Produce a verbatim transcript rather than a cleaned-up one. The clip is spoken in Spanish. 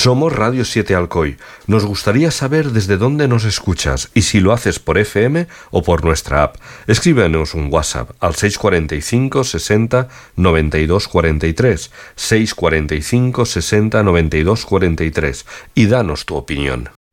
Somos Radio siete Alcoy. Nos gustaría saber desde dónde nos escuchas y si lo haces por F M o por nuestra app. Escríbenos un WhatsApp al seis cuarenta y cinco, sesenta, noventa y dos cuarenta y tres, seis cuarenta y cinco, sesenta, noventa y dos cuarenta y tres y danos tu opinión.